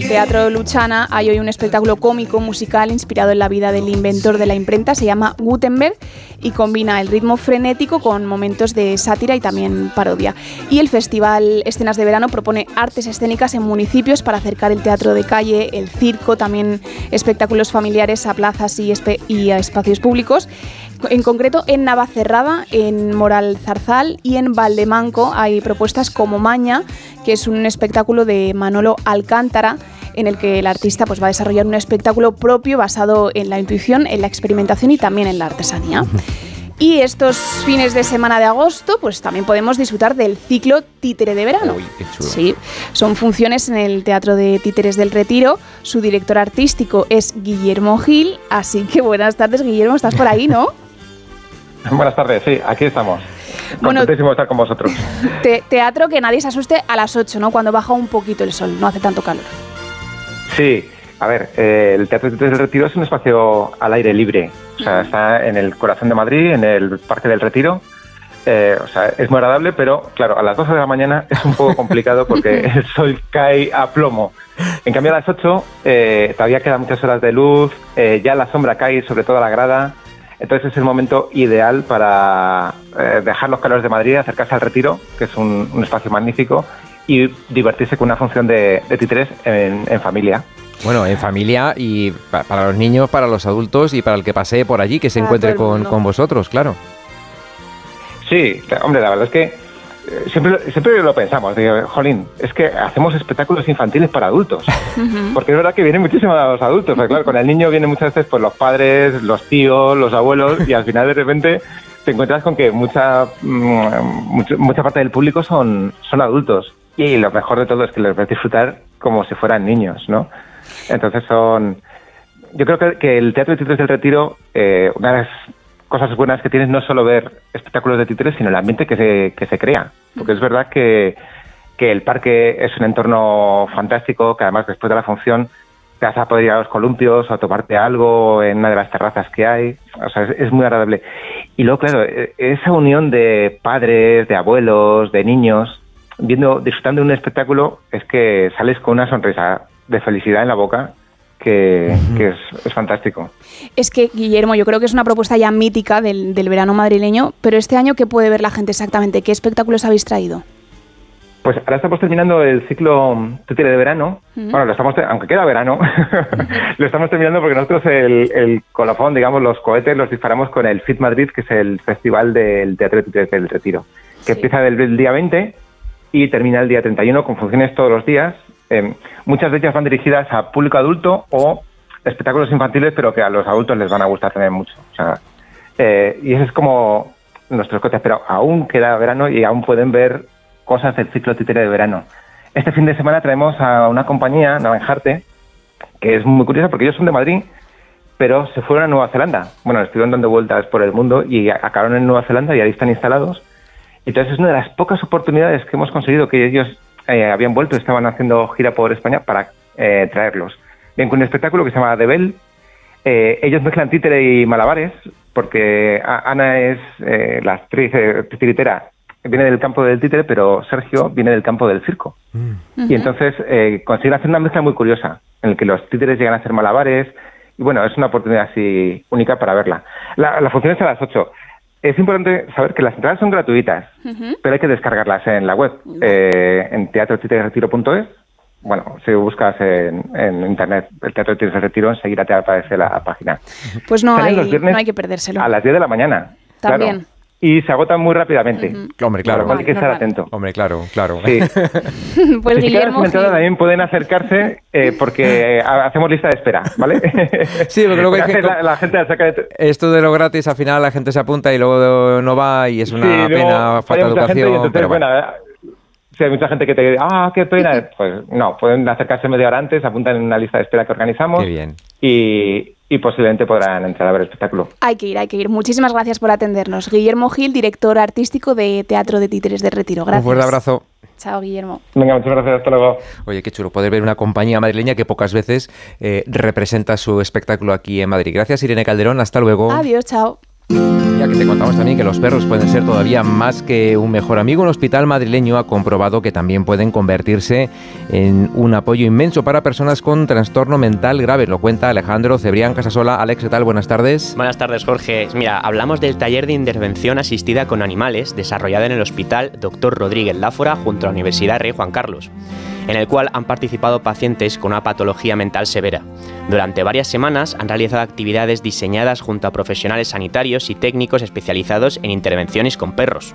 Teatro Luchana hay hoy un espectáculo cómico musical inspirado en la vida del inventor de la imprenta, se llama Gutenberg y combina el ritmo frenético con momentos de sátira y también parodia. Y el Festival Escenas de Verano propone artes escénicas en municipios para acercar el teatro de calle, el circo, también espectáculos familiares a plazas y a espacios públicos. En concreto, en Navacerrada, en Moral Zarzal y en Valdemanco hay propuestas como Maña, que es un espectáculo de Manolo Alcántara, en el que el artista va a desarrollar un espectáculo propio basado en la intuición, en la experimentación y también en la artesanía. Y estos fines de semana de agosto, pues también podemos disfrutar del ciclo Títere de Verano. Uy, qué chulo. Sí, son funciones en el Teatro de Títeres del Retiro. Su director artístico es Guillermo Gil, así que buenas tardes, Guillermo, estás por ahí, ¿no? Buenas tardes, sí, aquí estamos. Bueno, contentísimo de estar con vosotros. Teatro que nadie se asuste a las 8, ¿no? Cuando baja un poquito el sol, no hace tanto calor. Sí, a ver, el Teatro del Retiro es un espacio al aire libre. O sea, está en el corazón de Madrid, en el Parque del Retiro. O sea, es muy agradable, pero claro, a las 12 de la mañana es un poco complicado porque el sol cae a plomo. En cambio, a las 8 todavía quedan muchas horas de luz, ya la sombra cae sobre toda la grada. Entonces es el momento ideal para dejar los calores de Madrid, acercarse al Retiro, que es un espacio magnífico, y divertirse con una función de títeres en familia. Bueno, en familia y para los niños, para los adultos y para el que pase por allí, que se encuentre con vosotros, claro. Sí, hombre, la verdad es que siempre lo pensamos, digo, jolín, es que hacemos espectáculos infantiles para adultos, porque es verdad que vienen muchísimos los adultos, pero claro, con el niño vienen muchas veces pues los padres, los tíos, los abuelos, y al final de repente te encuentras con que mucha parte del público son adultos, y lo mejor de todo es que les ves disfrutar como si fueran niños, ¿no? Entonces yo creo que el Teatro de Títeres del Retiro, una de las cosas buenas que tienes no es solo ver espectáculos de títeres, sino el ambiente que se crea. Porque es verdad que el parque es un entorno fantástico, que además después de la función te vas a poder ir a los columpios o a tomarte algo en una de las terrazas que hay. O sea, es muy agradable. Y luego, claro, esa unión de padres, de abuelos, de niños, disfrutando de un espectáculo, es que sales con una sonrisa de felicidad en la boca que es fantástico. Es que, Guillermo, yo creo que es una propuesta ya mítica del verano madrileño, pero este año, ¿qué puede ver la gente exactamente? ¿Qué espectáculos habéis traído? Pues ahora estamos terminando el ciclo Títere de Verano. Bueno, aunque queda verano, lo estamos terminando porque nosotros el colofón, digamos, los cohetes los disparamos con el FIT Madrid, que es el Festival del Teatro de Títeres del Retiro, que empieza el día 20 y termina el día 31 con funciones todos los días. Muchas de ellas van dirigidas a público adulto o espectáculos infantiles, pero que a los adultos les van a gustar también mucho. O sea, y ese es como nuestros coches, pero aún queda verano y aún pueden ver cosas del ciclo Títere de Verano. Este fin de semana traemos a una compañía, Naranjarte, que es muy curiosa porque ellos son de Madrid, pero se fueron a Nueva Zelanda. Bueno, estuvieron dando vueltas por el mundo y acabaron en Nueva Zelanda y ahí están instalados. Entonces es una de las pocas oportunidades que hemos conseguido, que ellos habían vuelto, estaban haciendo gira por España para traerlos. Bien, con un espectáculo que se llama The Bell. Ellos mezclan títere y malabares, porque Ana es la actriz titiritera, viene del campo del títere, pero Sergio viene del campo del circo. Y entonces consiguen hacer una mezcla muy curiosa, en la que los títeres llegan a hacer malabares, y bueno, es una oportunidad así única para verla. La función es a las 8. Es importante saber que las entradas son gratuitas, pero hay que descargarlas en la web, en teatrotiteresretiro.es. Bueno, si buscas en internet el Teatro de Títeres del Retiro, enseguida te aparece la página. Pues no hay que perdérselo. A las 10 de la mañana. También. Claro. Y se agotan muy rápidamente. Hombre, claro. Hay que estar atento. Hombre, claro. Sí. Pues si Guillermo, también pueden acercarse porque hacemos lista de espera, ¿vale? Sí, porque luego la gente saca esto de lo gratis, al final la gente se apunta y luego no va y es una pena, falta de educación. Pero bueno. Si hay mucha gente que te dice, qué pena, pues no, pueden acercarse media hora antes, apuntan en una lista de espera que organizamos. Qué bien. Y posiblemente podrán entrar a ver el espectáculo. Hay que ir. Muchísimas gracias por atendernos. Guillermo Gil, director artístico de Teatro de Títeres del Retiro. Gracias. Un fuerte abrazo. Chao, Guillermo. Venga, muchas gracias. Hasta luego. Oye, qué chulo poder ver una compañía madrileña que pocas veces representa su espectáculo aquí en Madrid. Gracias, Irene Calderón. Hasta luego. Adiós, chao. Ya que te contamos también que los perros pueden ser todavía más que un mejor amigo, un hospital madrileño ha comprobado que también pueden convertirse en un apoyo inmenso para personas con trastorno mental grave. Lo cuenta Alejandro Cebrián Casasola. Alex, ¿qué tal? Buenas tardes. Buenas tardes, Jorge. Mira, hablamos del taller de intervención asistida con animales desarrollado en el Hospital Dr. Rodríguez Láfora junto a la Universidad Rey Juan Carlos, en el cual han participado pacientes con una patología mental severa. Durante varias semanas han realizado actividades diseñadas junto a profesionales sanitarios y técnicos especializados en intervenciones con perros.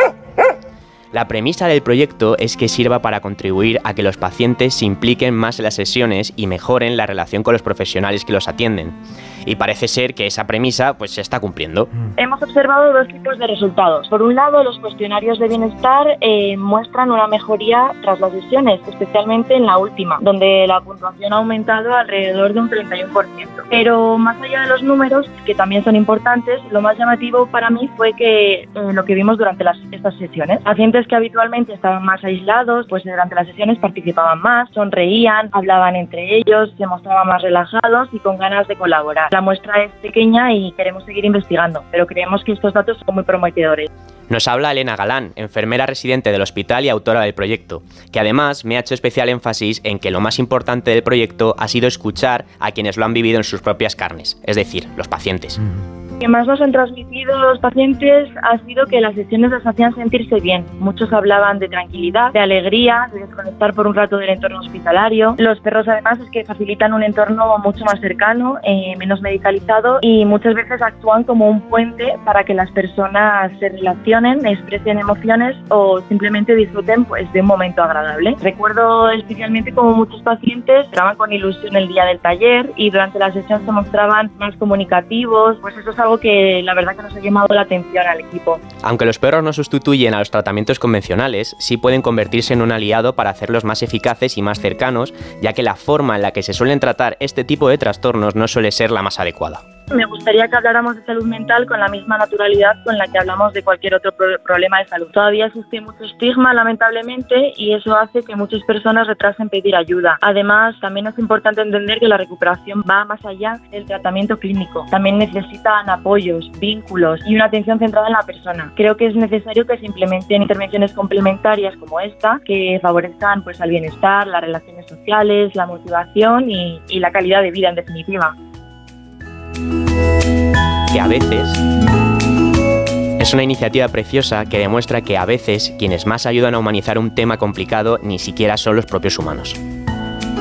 La premisa del proyecto es que sirva para contribuir a que los pacientes se impliquen más en las sesiones y mejoren la relación con los profesionales que los atienden. Y parece ser que esa premisa pues se está cumpliendo. Hemos observado dos tipos de resultados. Por un lado, los cuestionarios de bienestar muestran una mejoría tras las sesiones, especialmente en la última, donde la puntuación ha aumentado alrededor de un 31%. Pero más allá de los números, que también son importantes, lo más llamativo para mí fue que lo que vimos durante estas sesiones. Pacientes que habitualmente estaban más aislados, pues durante las sesiones participaban más, sonreían, hablaban entre ellos, se mostraban más relajados y con ganas de colaborar. La muestra es pequeña y queremos seguir investigando, pero creemos que estos datos son muy prometedores. Nos habla Elena Galán, enfermera residente del hospital y autora del proyecto, que además me ha hecho especial énfasis en que lo más importante del proyecto ha sido escuchar a quienes lo han vivido en sus propias carnes, es decir, los pacientes. Lo que más nos han transmitido los pacientes ha sido que las sesiones les hacían sentirse bien. Muchos hablaban de tranquilidad, de alegría, de desconectar por un rato del entorno hospitalario. Los perros además es que facilitan un entorno mucho más cercano, menos medicalizado y muchas veces actúan como un puente para que las personas se relacionen, expresen emociones o simplemente disfruten pues de un momento agradable. Recuerdo especialmente como muchos pacientes estaban con ilusión el día del taller y durante la sesión se mostraban más comunicativos, pues eso es algo que la verdad que nos ha llamado la atención al equipo. Aunque los perros no sustituyen a los tratamientos convencionales, sí pueden convertirse en un aliado para hacerlos más eficaces y más cercanos, ya que la forma en la que se suelen tratar este tipo de trastornos no suele ser la más adecuada. Me gustaría que habláramos de salud mental con la misma naturalidad con la que hablamos de cualquier otro problema de salud. Todavía existe mucho estigma, lamentablemente, y eso hace que muchas personas retrasen pedir ayuda. Además, también es importante entender que la recuperación va más allá del tratamiento clínico. También necesitan apoyos, vínculos y una atención centrada en la persona. Creo que es necesario que se implementen intervenciones complementarias como esta, que favorezcan pues, al bienestar, las relaciones sociales, la motivación y la calidad de vida, en definitiva. Que a veces es una iniciativa preciosa que demuestra que a veces quienes más ayudan a humanizar un tema complicado ni siquiera son los propios humanos.